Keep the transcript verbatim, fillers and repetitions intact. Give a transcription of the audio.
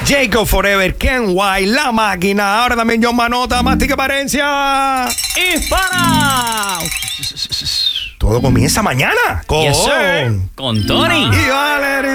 Jacob Forever, Ken White, La Máquina. Ahora también John Manota, Mastica Parencia. ¡Y para! Todo comienza mañana con, Yes, sir. Con Tony y Valerie.